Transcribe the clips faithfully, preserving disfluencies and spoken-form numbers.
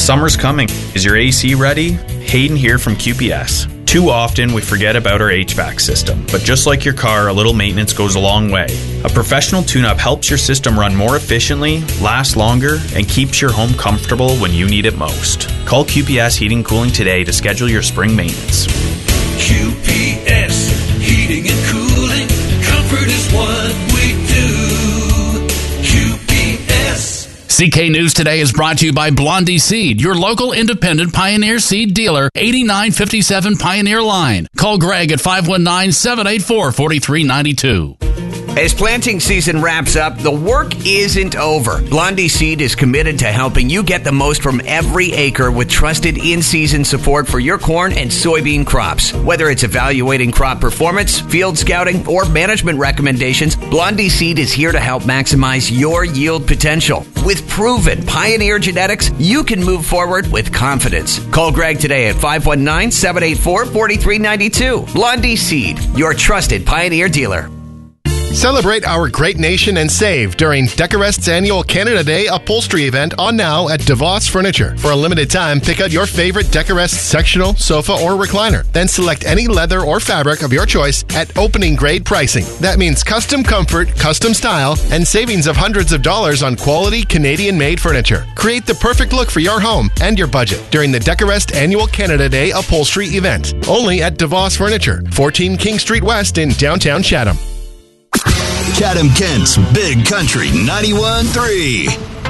Summer's coming. Is your A C ready? Hayden here from Q P S. Too often we forget about our H V A C system, but just like your car, a little maintenance goes a long way. A professional tune-up helps your system run more efficiently, last longer, and keeps your home comfortable when you need it most. Call Q P S Heating and Cooling today to schedule your spring maintenance. Q P S Heating and Cooling, comfort is what we do. Q P S. C K News Today is brought to you by Blondie Seed, your local independent Pioneer Seed dealer, eighty-nine fifty-seven Pioneer Line. Call Greg at five one nine, seven eight four, four three nine two. As planting season wraps up, the work isn't over. Blondie Seed is committed to helping you get the most from every acre with trusted in-season support for your corn and soybean crops. Whether it's evaluating crop performance, field scouting, or management recommendations, Blondie Seed is here to help maximize your yield potential. With proven Pioneer genetics, you can move forward with confidence. Call Greg today at five one nine, seven eight four, four three nine two. Blondie Seed, your trusted Pioneer dealer. Celebrate our great nation and save during Decorest's annual Canada Day upholstery event on now at DeVos Furniture. For a limited time, pick out your favorite Decorest sectional, sofa, or recliner. Then select any leather or fabric of your choice at opening grade pricing. That means custom comfort, custom style, and savings of hundreds of dollars on quality Canadian-made furniture. Create the perfect look for your home and your budget during the Decorest annual Canada Day upholstery event. Only at DeVos Furniture, fourteen King Street West in downtown Chatham. Chatham-Kent's Big Country ninety-one point three.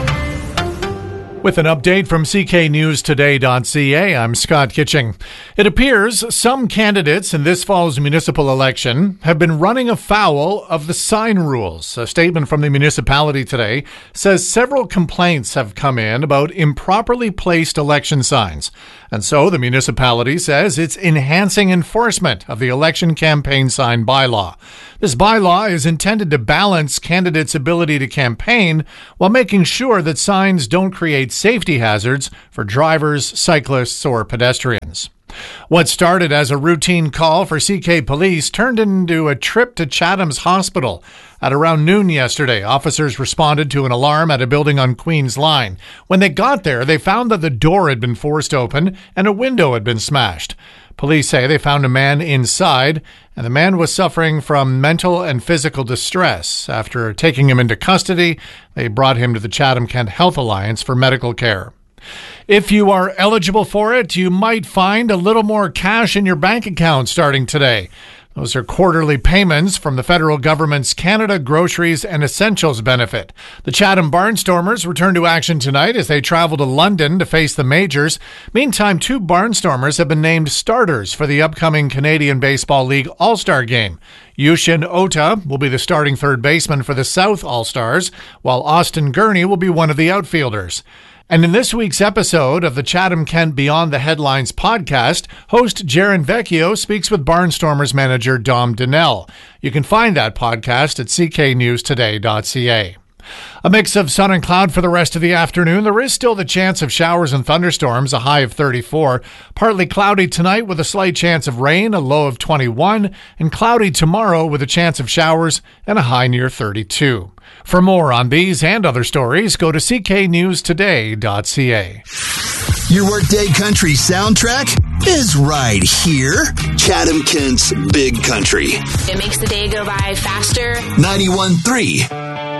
With an update from C K News Today dot C A, I'm Scott Kitching. It appears some candidates in this fall's municipal election have been running afoul of the sign rules. A statement from the municipality today says several complaints have come in about improperly placed election signs. And so the municipality says it's enhancing enforcement of the election campaign sign bylaw. This bylaw is intended to balance candidates' ability to campaign while making sure that signs don't create safety hazards for drivers, cyclists, or pedestrians. What started as a routine call for C K Police turned into a trip to Chatham's Hospital. At around noon yesterday, officers responded to an alarm at a building on Queen's Line. When they got there, they found that the door had been forced open and a window had been smashed. Police say they found a man inside, and the man was suffering from mental and physical distress. After taking him into custody, they brought him to the Chatham-Kent Health Alliance for medical care. If you are eligible for it, you might find a little more cash in your bank account starting today. Those are quarterly payments from the federal government's Canada Groceries and Essentials benefit. The Chatham Barnstormers return to action tonight as they travel to London to face the Majors. Meantime, two Barnstormers have been named starters for the upcoming Canadian Baseball League All-Star Game. Yushin Ota will be the starting third baseman for the South All-Stars, while Austin Gurney will be one of the outfielders. And in this week's episode of the Chatham-Kent Beyond the Headlines podcast, host Jaron Vecchio speaks with Barnstormers manager Dom Donnell. You can find that podcast at C K News Today dot C A. A mix of sun and cloud for the rest of the afternoon. There is still the chance of showers and thunderstorms, a high of thirty-four. Partly cloudy tonight with a slight chance of rain, a low of twenty-one. And cloudy tomorrow with a chance of showers and a high near thirty-two. For more on these and other stories, go to C K News Today dot C A. Your workday country soundtrack is right here. Chatham-Kent's Big Country. It makes the day go by faster. ninety-one point three.